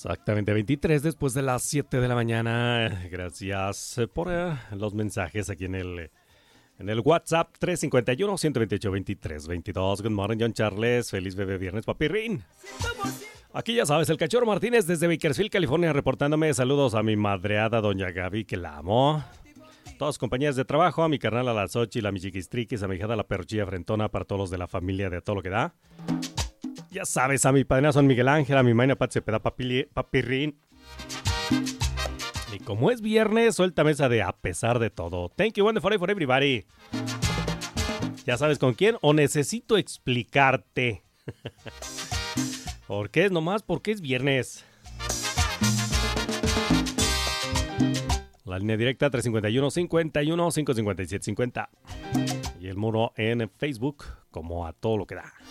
Exactamente, 23 después de las 7 de la mañana. Gracias por los mensajes aquí en el WhatsApp 351-128-2322. Good morning, John Charles. Feliz bebé viernes, papirrín. Aquí ya sabes, el Cachorro Martínez desde Bakersfield, California, reportándome. Saludos a mi madreada doña Gaby, que la amo. Todas compañías de trabajo, a mi carnal a la Xochitl, a mi chiquistriquis, a mi hijada la perchilla frentona, para todos los de la familia de todo lo que da. Ya sabes, a mi padrinazo San Miguel Ángel, a mi maina Pat Cepeda papirrín. Y como es viernes, suelta esa de a pesar de todo. Thank you, wonderful for everybody. Ya sabes con quién, o necesito explicarte. ¿Por qué? Nomás porque es viernes. La línea directa 351-51-557-50. Y el muro en Facebook como a todo lo que da.